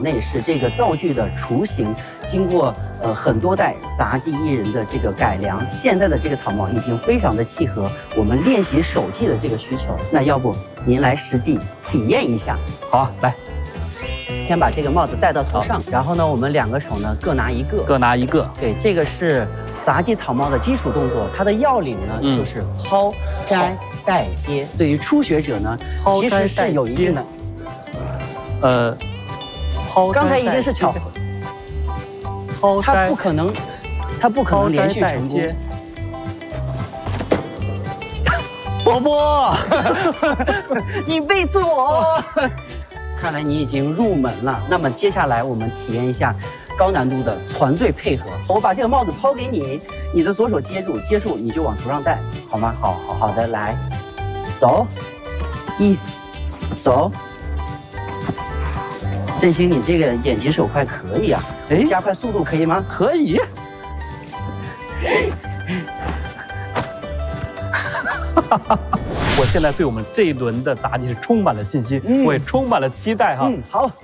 内是这个道具的雏形，经过很多代杂技艺人的这个改良，现在的这个草帽已经非常的契合我们练习手技的这个需求。那要不您来实际体验一下？ 好，来， 先把这个帽子戴到头上，然后呢，我们2个手呢各拿一个， 各拿一个。 对，这个是杂技草帽的基础动作，它的要领呢就是抛、摘、带、接。对于初学者呢，其实是有一定的， 抛。 刚才一定是巧合， 抛摘， 它不可能连续成功。 波波， 你背刺我！看来你已经入门了。那么接下来我们体验一下高难度的团队配合。我把这个帽子抛给你，你的左手接住，你就往头上戴，好吗？好的，来，走，走。振兴，你这个眼疾手快可以啊，加快速度可以吗？ 可以。我现在对我们这一轮的杂技是充满了信心，我也充满了期待哈。 好。